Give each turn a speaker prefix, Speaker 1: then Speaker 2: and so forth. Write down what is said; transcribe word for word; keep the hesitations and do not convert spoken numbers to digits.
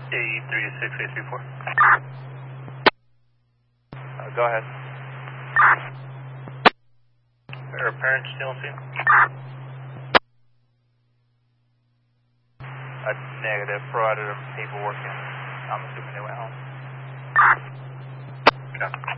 Speaker 1: eight three six eight three four.
Speaker 2: Uh, go ahead.
Speaker 1: Are parents still seen?
Speaker 2: A negative. Provided them paperwork and I'm assuming they went home.
Speaker 1: Okay.